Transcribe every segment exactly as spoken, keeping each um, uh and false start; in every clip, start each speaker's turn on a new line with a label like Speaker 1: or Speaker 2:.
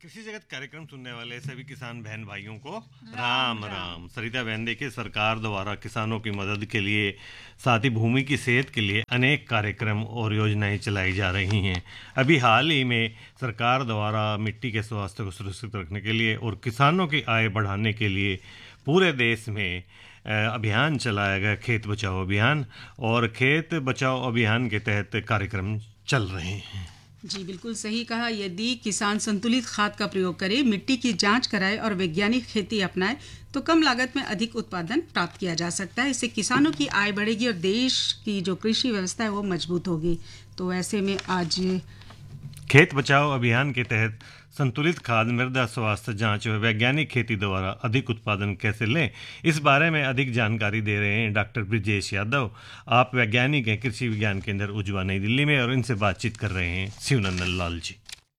Speaker 1: कृषि जगत कार्यक्रम सुनने वाले सभी किसान बहन भाइयों को राम राम, राम। सरिता बहन, देखिए, सरकार द्वारा किसानों की मदद के लिए, साथ ही भूमि की सेहत के लिए अनेक कार्यक्रम और योजनाएं चलाई जा रही हैं। अभी हाल ही में सरकार द्वारा मिट्टी के स्वास्थ्य को सुरक्षित रखने के लिए और किसानों की आय बढ़ाने के लिए पूरे देश में अभियान चलाया गया, खेत बचाओ अभियान। और खेत बचाओ अभियान के तहत कार्यक्रम चल रहे हैं।
Speaker 2: जी बिल्कुल सही कहा। यदि किसान संतुलित खाद का प्रयोग करे, मिट्टी की जांच कराए और वैज्ञानिक खेती अपनाए तो कम लागत में अधिक उत्पादन प्राप्त किया जा सकता है। इससे किसानों की आय बढ़ेगी और देश की जो कृषि व्यवस्था है वो मजबूत होगी। तो ऐसे में आज
Speaker 1: खेत बचाओ अभियान के तहत संतुलित खाद, मृदा स्वास्थ्य जांच व वैज्ञानिक खेती द्वारा अधिक उत्पादन कैसे लें, इस बारे में अधिक जानकारी दे रहे हैं डॉक्टर ब्रिजेश यादव। आप वैज्ञानिक हैं कृषि विज्ञान केंद्र उजवा, नई दिल्ली में, और इनसे बातचीत कर रहे हैं शिवनंदन लाल जी।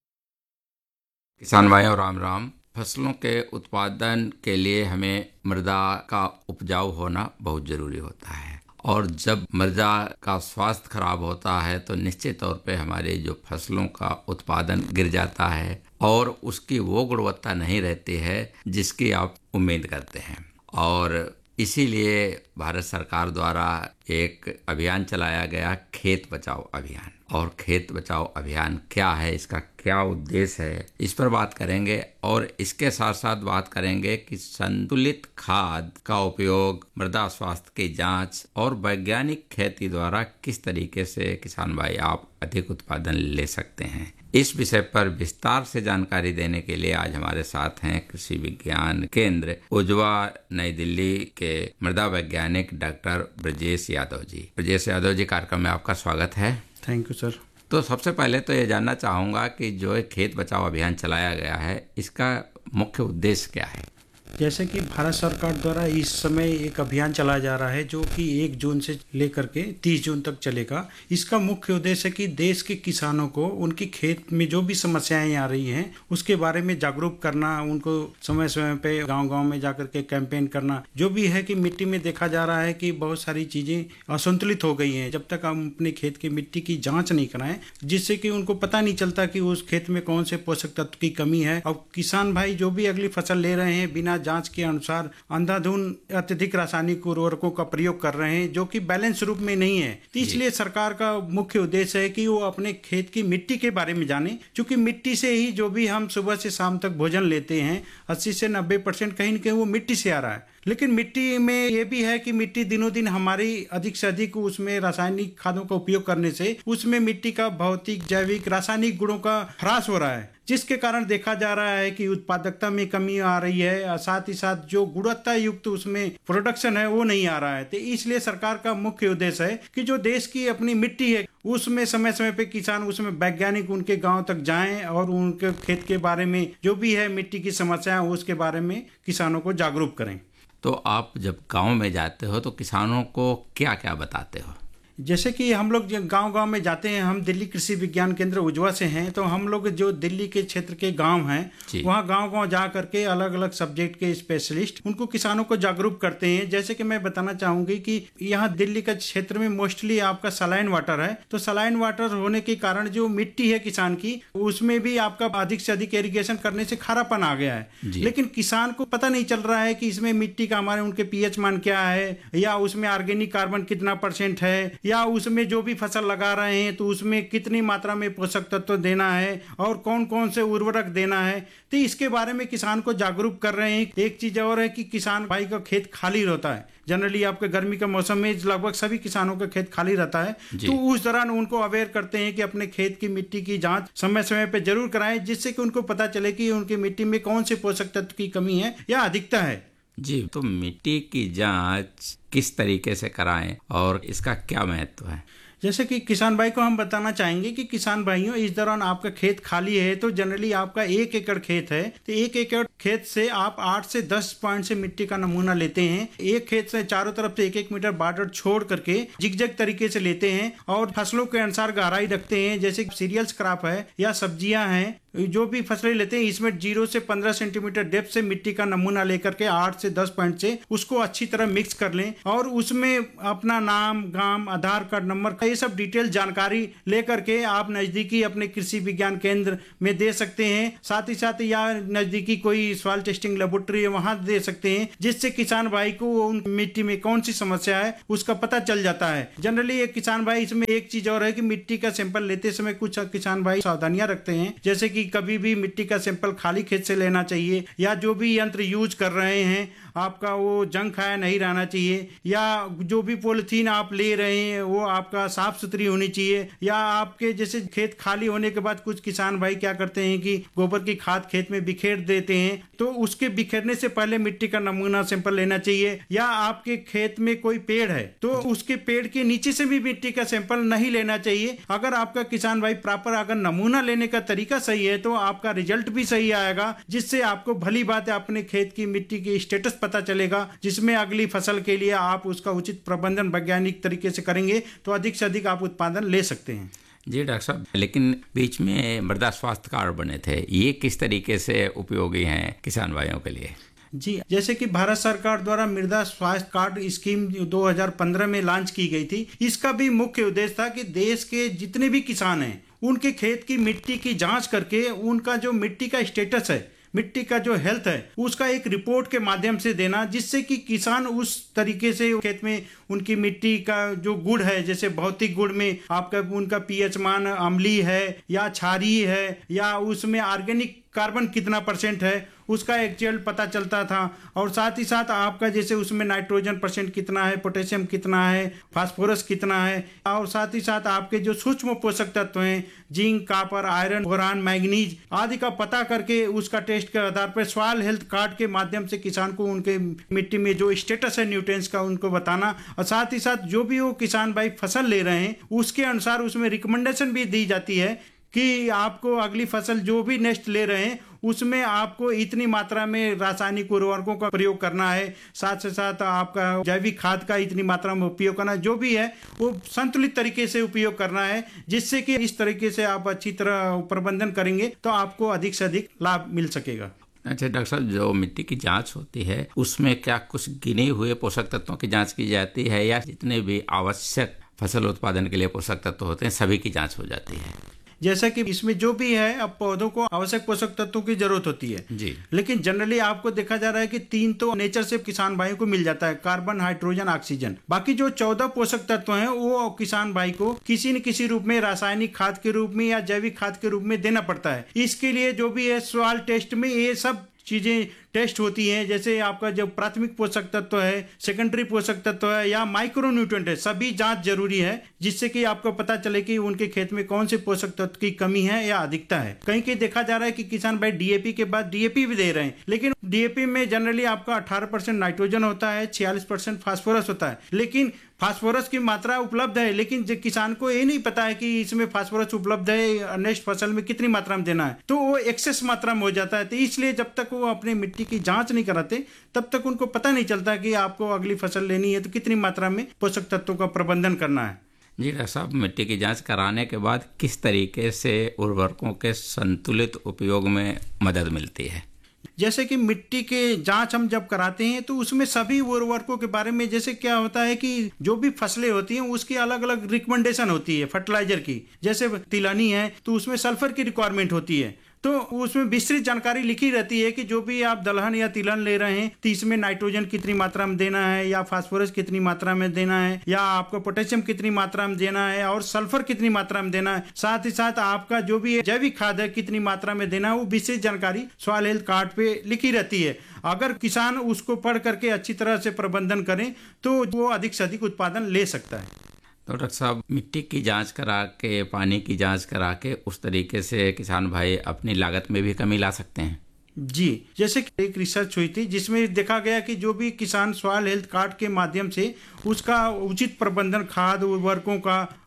Speaker 3: किसान भाइयों राम राम। फसलों के उत्पादन के लिए हमें मृदा का उपजाऊ होना बहुत जरूरी होता है, और जब मृदा का स्वास्थ्य खराब होता है तो निश्चित तौर पे हमारे जो फसलों का उत्पादन गिर जाता है और उसकी वो गुणवत्ता नहीं रहती है जिसकी आप उम्मीद करते हैं। और इसीलिए भारत सरकार द्वारा एक अभियान चलाया गया, खेत बचाओ अभियान। और खेत बचाओ अभियान क्या है, इसका क्या उद्देश्य है, इस पर बात करेंगे। और इसके साथ साथ बात करेंगे कि संतुलित खाद का उपयोग, मृदा स्वास्थ्य की जांच और वैज्ञानिक खेती द्वारा किस तरीके से किसान भाई आप अधिक उत्पादन ले सकते हैं। इस विषय पर विस्तार से जानकारी देने के लिए आज हमारे साथ हैं कृषि विज्ञान केंद्र उजवा, नई दिल्ली के मृदा वैज्ञानिक डॉक्टर ब्रिजेश यादव जी। ब्रिजेश यादव जी, कार्यक्रम में आपका स्वागत है।
Speaker 4: Thank you sir.
Speaker 3: तो सबसे पहले तो ये जानना चाहूँगा कि जो खेत बचाओ अभियान चलाया गया है, इसका मुख्य उद्देश्य क्या है।
Speaker 4: जैसे कि भारत सरकार द्वारा इस समय एक अभियान चलाया जा रहा है जो कि एक जून से लेकर के तीस जून तक चलेगा। इसका मुख्य उद्देश्य है कि देश के किसानों को उनकी खेत में जो भी समस्याएं आ रही हैं उसके बारे में जागरूक करना, उनको समय समय पे गांव-गांव में जाकर के कैंपेन करना। जो भी है कि मिट्टी में देखा जा रहा है कि बहुत सारी चीजें असंतुलित हो गई हैं। जब तक हम अपने खेत की मिट्टी की जाँच नहीं कराएं, जिससे कि उनको पता नहीं चलता कि उस खेत में कौन से पोषक तत्व की कमी है। और किसान भाई जो भी अगली फसल ले रहे हैं बिना जांच के अनुसार अंधाधुंध अत्यधिक रासायनिक उर्वरकों का प्रयोग कर रहे हैं, जो कि बैलेंस रूप में नहीं है। तो इसलिए सरकार का मुख्य उद्देश्य है कि वो अपने खेत की मिट्टी के बारे में जाने, क्योंकि मिट्टी से ही जो भी हम सुबह से शाम तक भोजन लेते हैं अस्सी से नब्बे परसेंट कहीं न कहीं वो मिट्टी से आ रहा है। लेकिन मिट्टी में ये भी है कि मिट्टी दिनों दिन हमारी अधिक से अधिक उसमें रासायनिक खादों का उपयोग करने से उसमें मिट्टी का भौतिक, जैविक, रासायनिक गुणों का ह्रास हो रहा है, जिसके कारण देखा जा रहा है कि उत्पादकता में कमी आ रही है। साथ ही साथ जो गुणवत्ता युक्त उसमें प्रोडक्शन है वो नहीं आ रहा है। तो इसलिए सरकार का मुख्य उद्देश्य है कि जो देश की अपनी मिट्टी है उसमें समय समय पे किसान उसमें वैज्ञानिक उनके गांव तक जाएं और उनके खेत के बारे में जो भी है मिट्टी की समस्या है उसके बारे में किसानों को जागरूक करें।
Speaker 3: तो आप जब गांव में जाते हो तो किसानों को क्या क्या बताते हो।
Speaker 4: जैसे कि हम लोग गांव-गांव में जाते हैं, हम दिल्ली कृषि विज्ञान केंद्र उजवा से हैं, तो हम लोग जो दिल्ली के क्षेत्र के गांव हैं वहाँ गांव-गांव जा करके अलग अलग सब्जेक्ट के स्पेशलिस्ट उनको किसानों को जागरूक करते हैं। जैसे कि मैं बताना चाहूंगी कि यहाँ दिल्ली का क्षेत्र में मोस्टली आपका सलाइन वाटर है, तो सलाइन वाटर होने के कारण जो मिट्टी है किसान की उसमें भी आपका अधिक से अधिक इरिगेशन करने से खारापन आ गया है। लेकिन किसान को पता नहीं चल रहा है कि इसमें मिट्टी का हमारे उनके पीएच मान क्या है, या उसमें ऑर्गेनिक कार्बन कितना परसेंट है, या उसमें जो भी फसल लगा रहे हैं तो उसमें कितनी मात्रा में पोषक तत्व देना है और कौन कौन से उर्वरक देना है। तो इसके बारे में किसान को जागरूक कर रहे हैं। एक चीज और है कि किसान भाई का खेत खाली रहता है, जनरली आपके गर्मी के मौसम में लगभग सभी किसानों का खेत खाली रहता है, तो उस दौरान उनको अवेयर करते हैं कि अपने खेत की मिट्टी की जांच समय समय पे जरूर कराएं, जिससे कि उनको पता चले कि उनकी मिट्टी में कौन से पोषक तत्व की कमी है या अधिकता है।
Speaker 3: जी, तो मिट्टी की जांच किस तरीके से कराएं और इसका क्या महत्व है।
Speaker 4: जैसे कि किसान भाई को हम बताना चाहेंगे कि किसान भाइयों, इस दौरान आपका खेत खाली है तो जनरली आपका एक एकड़ खेत है, तो एक एकड़ खेत से आप आठ से दस पॉइंट से मिट्टी का नमूना लेते हैं। एक खेत से चारों तरफ से एक एक मीटर बॉर्डर छोड़ करके जिगजैग तरीके से लेते हैं और फसलों के अनुसार गहराई रखते हैं। जैसे सीरियल्स क्रॉप है या सब्जियां हैं जो भी फसलें लेते हैं इसमें जीरो से पंद्रह सेंटीमीटर डेप्थ से मिट्टी का नमूना लेकर के आठ से दस पॉइंट से उसको अच्छी तरह मिक्स कर लें और उसमें अपना नाम, गांव, आधार कार्ड नंबर, ये सब डिटेल जानकारी लेकर के आप नजदीकी अपने कृषि विज्ञान केंद्र में दे सकते हैं। साथ ही साथ या नजदीकी कोई सॉइल टेस्टिंग लेबोरेटरी है वहां दे सकते हैं, जिससे किसान भाई को उन मिट्टी में कौन सी समस्या है उसका पता चल जाता है। जनरली एक किसान भाई, इसमें एक चीज और है कि मिट्टी का सैंपल लेते समय कुछ किसान भाई सावधानियां रखते हैं, जैसे कि कभी भी मिट्टी का सैंपल खाली खेत से लेना चाहिए, या जो भी यंत्र यूज कर रहे हैं आपका वो जंग खाया नहीं रहना चाहिए, या जो भी पॉलिथीन आप ले रहे हैं वो आपका साफ सुथरी होनी चाहिए, या आपके जैसे खेत खाली होने के बाद कुछ किसान भाई क्या करते हैं कि गोबर की खाद खेत में बिखेर देते हैं, तो उसके बिखेरने से पहले मिट्टी का नमूना सैंपल लेना चाहिए। या आपके खेत में कोई पेड़ है तो उसके पेड़ के नीचे से भी मिट्टी का सैंपल नहीं लेना चाहिए। अगर आपका किसान भाई प्रॉपर अगर नमूना लेने का तरीका सही है तो आपका रिजल्ट भी सही आएगा, जिससे आपको भली बात है अपने खेत की मिट्टी की स्टेटस पता चलेगा, जिसमें अगली फसल के लिए आप उसका उचित प्रबंधन वैज्ञानिक तरीके से करेंगे तो अधिक से अधिक आप उत्पादन ले सकते हैं।
Speaker 3: जी डॉक्टर साहब, लेकिन बीच में मृदा स्वास्थ्य कार्ड बने थे, ये किस तरीके से उपयोगी हैं किसान भाइयों के लिए?
Speaker 4: जी, जैसे कि भारत सरकार द्वारा मृदा स्वास्थ्य कार्ड स्कीम दो हज़ार पंद्रह में लॉन्च की गई थी। इसका भी मुख्य उद्देश्य था कि देश के जितने भी किसान हैं उनके खेत की मिट्टी की जांच करके उनका जो मिट्टी का स्टेटस है, मिट्टी का जो हेल्थ है, उसका एक रिपोर्ट के माध्यम से देना, जिससे कि किसान उस तरीके से खेत में उनकी मिट्टी का जो गुण है, जैसे भौतिक गुण में आपका उनका पीएच मान अम्लीय है या क्षारीय है, या उसमें ऑर्गेनिक कार्बन कितना परसेंट है, उसका एक्चुअल पता चलता था। और साथ ही साथ आपका जैसे उसमें नाइट्रोजन परसेंट कितना है, पोटेशियम कितना है, फास्फोरस कितना है, और साथ ही साथ आपके जो सूक्ष्म पोषक तत्व हैं zinc, copper, iron, boron, manganese आदि का पता करके उसका टेस्ट के आधार पर सॉइल हेल्थ कार्ड के माध्यम से किसान को उनके मिट्टी में जो स्टेटस है न्यूट्रिएंट्स का उनको बताना, और साथ ही साथ जो भी वो किसान भाई फसल ले रहे हैं उसके अनुसार उसमें रिकमेंडेशन भी दी जाती है कि आपको अगली फसल जो भी नेक्स्ट ले रहे हैं उसमें आपको इतनी मात्रा में रासायनिक उर्वरकों का प्रयोग करना है, साथ से साथ आपका जैविक खाद का इतनी मात्रा में उपयोग करना है, जो भी है वो संतुलित तरीके से उपयोग करना है, जिससे कि इस तरीके से आप अच्छी तरह प्रबंधन करेंगे तो आपको अधिक से अधिक लाभ मिल सकेगा।
Speaker 3: अच्छा डॉक्टर साहब, जो मिट्टी की जांच होती है उसमें क्या कुछ गिने हुए पोषक तत्वों की जांच की जाती है, या जितने भी आवश्यक फसल उत्पादन के लिए पोषक तत्व होते हैं सभी की जांच हो जाती है?
Speaker 4: जैसा कि इसमें जो भी है, अब पौधों को आवश्यक पोषक तत्वों की जरूरत होती है
Speaker 3: जी,
Speaker 4: लेकिन जनरली आपको देखा जा रहा है कि तीन तो नेचर से किसान भाई को मिल जाता है, कार्बन, हाइड्रोजन, ऑक्सीजन। बाकी जो चौदह पोषक तत्व हैं वो किसान भाई को किसी न किसी रूप में रासायनिक खाद के रूप में या जैविक खाद के रूप में देना पड़ता है। इसके लिए जो भी है सॉइल टेस्ट में ये सब चीजें टेस्ट होती हैं, जैसे आपका जो प्राथमिक पोषक तत्व है, सेकेंडरी पोषक तत्व है या माइक्रो न्यूट्रिएंट है, सभी जांच जरूरी है, जिससे कि आपको पता चले कि उनके खेत में कौन से पोषक तत्व की कमी है या अधिकता है। कहीं कहीं देखा जा रहा है कि किसान भाई डीएपी के बाद डीएपी भी दे रहे हैं, लेकिन डीएपी में जनरली आपका अठारह परसेंट नाइट्रोजन होता है, छियालीस परसेंट फास्फोरस होता है, लेकिन फास्फोरस की मात्रा उपलब्ध है, लेकिन जो किसान को ये नहीं पता है कि इसमें फास्फोरस उपलब्ध है, नेक्स्ट फसल में कितनी मात्रा में देना है, तो वो एक्सेस मात्रा में हो जाता है। तो इसलिए जब तक वो अपने मिट्टी की जांच नहीं कराते तब तक उनको पता नहीं चलता कि आपको अगली फसल लेनी है तो कितनी मात्रा में पोषक तत्वों का प्रबंधन करना है।
Speaker 3: जी डॉक्टर साहब, मिट्टी की जांच कराने के बाद किस तरीके से उर्वरकों के संतुलित उपयोग में मदद मिलती है?
Speaker 4: जैसे कि मिट्टी के जांच हम जब कराते हैं तो उसमें सभी उर्वरकों के बारे में, जैसे क्या होता है कि जो भी फसलें होती हैं उसकी अलग अलग रिकमेंडेशन होती है फर्टिलाइजर की। जैसे तिलहनी है तो उसमें सल्फर की रिक्वायरमेंट होती है, तो उसमें विस्तृत जानकारी लिखी रहती है कि जो भी आप दलहन या तिलहन ले रहे हैं तो इसमें नाइट्रोजन कितनी मात्रा में देना है, या फास्फोरस कितनी मात्रा में देना है, या आपको पोटेशियम कितनी मात्रा में देना है, और सल्फर कितनी मात्रा में देना है। साथ ही साथ आपका जो भी जैविक खाद है कितनी मात्रा में देना है, वो विशेष जानकारी सॉइल हेल्थ कार्ड पे लिखी रहती है। अगर किसान उसको पढ़ करके अच्छी तरह से प्रबंधन करें तो वो अधिक से अधिक उत्पादन ले सकता है।
Speaker 3: तो डॉक्टर साहब, मिट्टी की जांच करा के, पानी की जांच करा के उस तरीके से किसान भाई अपनी लागत में भी कमी ला सकते हैं?
Speaker 4: जी, जैसे कि एक रिसर्च हुई थी जिसमें देखा गया कि जो भी किसान सॉइल हेल्थ कार्ड के माध्यम से उसका उचित प्रबंधन खाद उर्वरकों का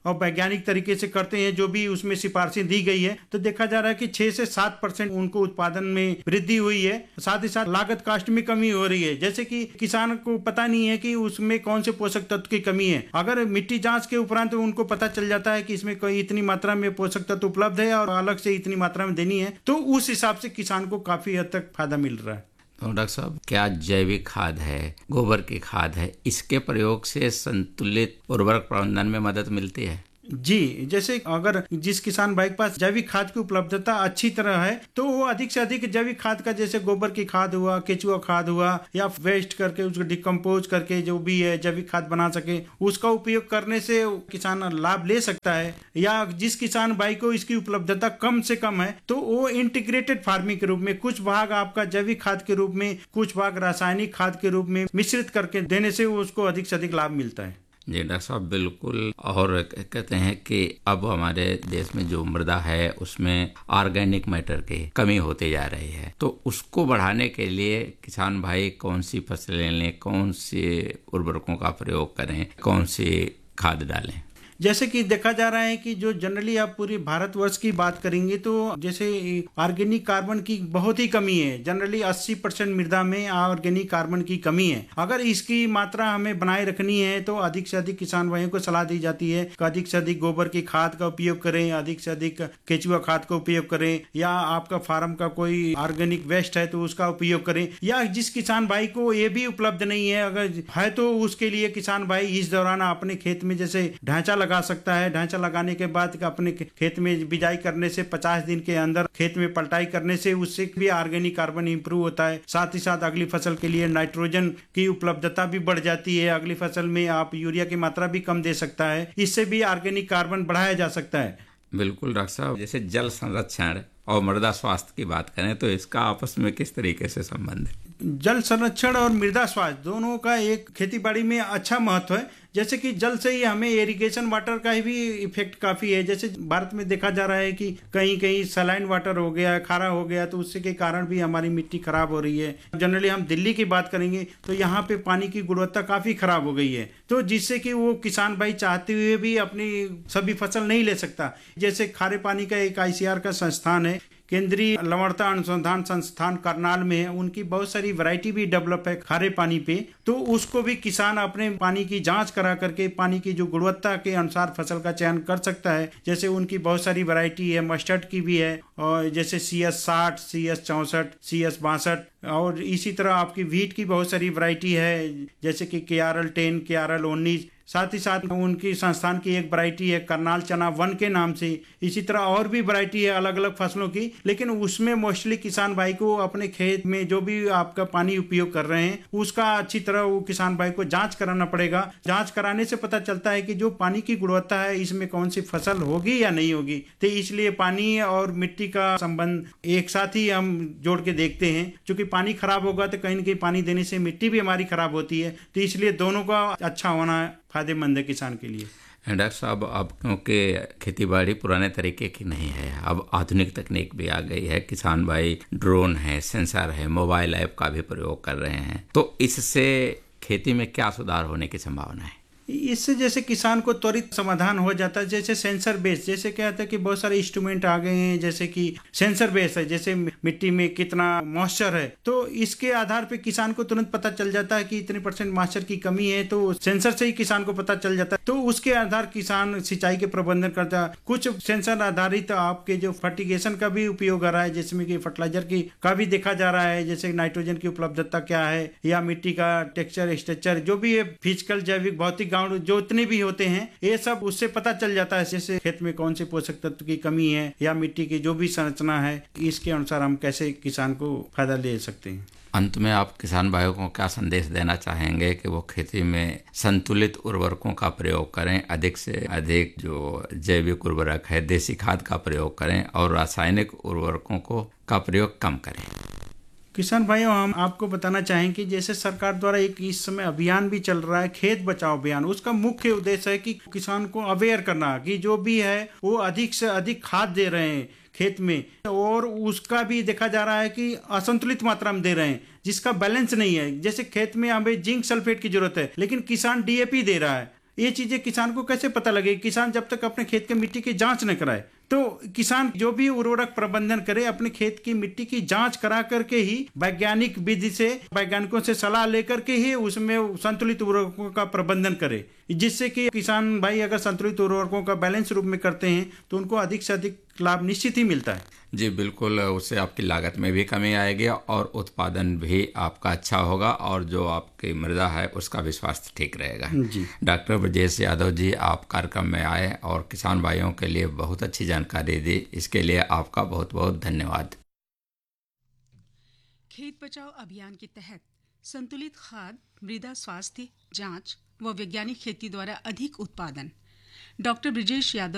Speaker 4: और वैज्ञानिक तरीके से करते हैं, जो भी उसमें सिफारिशें दी गई है, तो देखा जा रहा है कि छह से सात परसेंट उनको उत्पादन में वृद्धि हुई है। साथ ही साथ लागत कास्ट में कमी हो रही है। जैसे कि किसान को पता नहीं है कि उसमें कौन से पोषक तत्व की कमी है, अगर मिट्टी जांच के उपरांत तो उनको पता चल जाता है कि इसमें कोई इतनी मात्रा में पोषक तत्व उपलब्ध है और अलग से इतनी मात्रा में देनी है, तो उस हिसाब से किसान को काफी हद तक फायदा मिल रहा है।
Speaker 3: तो डॉक्टर साहब, क्या जैविक खाद है, गोबर की खाद है, इसके प्रयोग से संतुलित उर्वरक प्रबंधन में मदद मिलती है?
Speaker 4: जी, जैसे अगर जिस किसान भाई के पास जैविक खाद की उपलब्धता अच्छी तरह है तो वो अधिक से अधिक जैविक खाद का, जैसे गोबर की खाद हुआ, केचुआ खाद हुआ, या वेस्ट करके उसको डिकम्पोज करके जो भी है जैविक खाद बना सके, उसका उपयोग करने से किसान लाभ ले सकता है। या जिस किसान भाई को इसकी उपलब्धता कम से कम है तो वो इंटीग्रेटेड फार्मिंग के रूप में कुछ भाग आपका जैविक खाद के रूप में, कुछ भाग रासायनिक खाद के रूप में मिश्रित करके देने से उसको अधिक से अधिक लाभ मिलता है।
Speaker 3: जी डॉक्टर साहब, बिल्कुल। और कहते हैं कि अब हमारे देश में जो मृदा है उसमें ऑर्गेनिक मैटर की कमी होती जा रही है, तो उसको बढ़ाने के लिए किसान भाई कौन सी फसलें लें, कौन से उर्वरकों का प्रयोग करें, कौन सी खाद डालें?
Speaker 4: जैसे कि देखा जा रहा है कि जो जनरली आप पूरी भारतवर्ष की बात करेंगे तो जैसे ऑर्गेनिक कार्बन की बहुत ही कमी है। जनरली अस्सी परसेंट मृदा में ऑर्गेनिक कार्बन की कमी है। अगर इसकी मात्रा हमें बनाए रखनी है तो अधिक से अधिक किसान भाइयों को सलाह दी जाती है कि अधिक से अधिक गोबर की खाद का उपयोग करें, अधिक से अधिक केचुआ खाद का उपयोग करें, या आपका फार्म का कोई ऑर्गेनिक वेस्ट है तो उसका उपयोग करें। या जिस किसान भाई को ये भी उपलब्ध नहीं है, अगर है तो उसके लिए किसान भाई इस दौरान अपने खेत में जैसे ढांचा लगा सकता है। ढांचा लगाने के बाद अपने खेत में बिजाई करने से पचास दिन के अंदर खेत में पलटाई करने से उससे भी ऑर्गेनिक कार्बन इंप्रूव होता है। साथ ही साथ अगली फसल के लिए नाइट्रोजन की उपलब्धता भी बढ़ जाती है। अगली फसल में आप यूरिया की मात्रा भी कम दे सकता है। इससे भी ऑर्गेनिक कार्बन बढ़ाया जा सकता है।
Speaker 3: बिल्कुल डॉक्टर साहब, जैसे जल संरक्षण और मृदा स्वास्थ्य की बात करें तो इसका आपस में किस तरीके से संबंध है?
Speaker 4: जल संरक्षण और मृदा स्वास्थ्य दोनों का एक खेती बाड़ी में अच्छा महत्व है। जैसे कि जल से ही हमें इरिगेशन वाटर का भी इफेक्ट काफी है। जैसे भारत में देखा जा रहा है कि कहीं कहीं सलाइन वाटर हो गया, खारा हो गया, तो उससे के कारण भी हमारी मिट्टी खराब हो रही है। जनरली हम दिल्ली की बात करेंगे तो यहाँ पे पानी की गुणवत्ता काफी खराब हो गई है, तो जिससे कि वो किसान भाई चाहते हुए भी अपनी सभी फसल नहीं ले सकता। जैसे खारे पानी का एक आई सी आर का संस्थान है, केंद्रीय लवणता अनुसंधान संस्थान करनाल में है, उनकी बहुत सारी वैरायटी भी डेवलप है खारे पानी पे, तो उसको भी किसान अपने पानी की जांच करा करके पानी की जो गुणवत्ता के अनुसार फसल का चयन कर सकता है। जैसे उनकी बहुत सारी वैरायटी है, मस्टर्ड की भी है, और जैसे सी एस साठ, सी एस चौसठ, सी एस बासठ, और इसी तरह आपकी व्हीट की बहुत सारी वैरायटी है, जैसे कि के आर एल टेन, के आर एल उन्नीस। साथ ही साथ उनकी संस्थान की एक वैरायटी है करनाल चना वन के नाम से। इसी तरह और भी वैरायटी है अलग अलग फसलों की, लेकिन उसमें मोस्टली किसान भाई को अपने खेत में जो भी आपका पानी उपयोग कर रहे हैं उसका अच्छी तरह वो किसान भाई को जांच कराना पड़ेगा। जांच कराने से पता चलता है कि जो पानी की गुणवत्ता है इसमें कौन सी फसल होगी या नहीं होगी। तो इसलिए पानी और मिट्टी का संबंध एक साथ ही हम जोड़ के देखते हैं। क्योंकि पानी खराब होगा तो कहीं न कहीं पानी देने से मिट्टी भी हमारी खराब होती है, तो इसलिए दोनों का अच्छा होना फायदेमंद है किसान के लिए।
Speaker 3: डॉक्टर साहब, अब क्योंकि खेती बाड़ी पुराने तरीके की नहीं है, अब आधुनिक तकनीक भी आ गई है, किसान भाई ड्रोन है, सेंसर है, मोबाइल ऐप का भी प्रयोग कर रहे हैं, तो इससे खेती में क्या सुधार होने की संभावना है?
Speaker 4: इससे जैसे किसान को त्वरित समाधान हो जाता है। जैसे सेंसर बेस, जैसे क्या होता है कि बहुत सारे इंस्ट्रूमेंट आ गए हैं, जैसे कि सेंसर बेस है, जैसे मिट्टी में कितना मॉइस्चर है, तो इसके आधार पे किसान को तुरंत पता चल जाता है कि इतने परसेंट मॉइस्चर की कमी है, तो सेंसर से ही किसान को पता चल जाता है। तो उसके आधार किसान सिंचाई के प्रबंधन करता है। कुछ सेंसर आधारित आपके जो फर्टिगेशन का भी उपयोग हो रहा है, जिसमें कि फर्टिलाइजर की का भी देखा जा रहा है, जैसे नाइट्रोजन की उपलब्धता क्या है, या मिट्टी का टेक्सचर स्ट्रक्चर, जो भी फिजिकल जैविक भौतिक जो उतने भी होते हैं, ये सब उससे पता चल जाता है। जैसे खेत में कौन से पोषक तत्व की कमी है या मिट्टी की जो भी संरचना है, इसके अनुसार हम कैसे किसान को फायदा ले सकते हैं।
Speaker 3: अंत में आप किसान भाइयों को क्या संदेश देना चाहेंगे कि वो खेती में संतुलित उर्वरकों का प्रयोग करें, अधिक से अधिक जो जैविक उर्वरक है, देसी खाद का प्रयोग करें, और रासायनिक उर्वरकों को का प्रयोग कम करें?
Speaker 4: किसान भाइयों, हम आपको बताना चाहेंगे कि जैसे सरकार द्वारा एक इस समय अभियान भी चल रहा है, खेत बचाओ अभियान। उसका मुख्य उद्देश्य है कि किसान को अवेयर करना कि जो भी है वो अधिक से अधिक खाद दे रहे हैं खेत में, और उसका भी देखा जा रहा है कि असंतुलित मात्रा में दे रहे हैं, जिसका बैलेंस नहीं है। जैसे खेत में हमें जिंक सल्फेट की जरूरत है, लेकिन किसान डी ए पी दे रहा है। ये चीजें किसान को कैसे पता लगेगी? किसान जब तक अपने खेत के मिट्टी की जांच न कराए, तो किसान जो भी उर्वरक प्रबंधन करे अपने खेत की मिट्टी की जांच करा करके ही वैज्ञानिक विधि से वैज्ञानिकों से सलाह लेकर के ही उसमें संतुलित उर्वरकों का प्रबंधन करे, जिससे कि किसान भाई अगर संतुलित उर्वरकों का बैलेंस रूप में करते हैं तो उनको अधिक से अधिक लाभ निश्चित ही मिलता है।
Speaker 3: जी बिल्कुल, उससे आपकी लागत में भी कमी आएगी और उत्पादन भी आपका अच्छा होगा और जो आपकी मृदा है उसका भी स्वास्थ्य ठीक रहेगा।
Speaker 4: जी
Speaker 3: डॉक्टर ब्रजेश यादव जी, आप कार्यक्रम में आए और किसान भाइयों के लिए बहुत अच्छी जानकारी दी, इसके लिए आपका बहुत बहुत धन्यवाद।
Speaker 2: खेत बचाओ अभियान के तहत संतुलित खाद, मृदा स्वास्थ्य जांच व वैज्ञानिक खेती द्वारा अधिक उत्पादन। डॉक्टर ब्रजेश यादव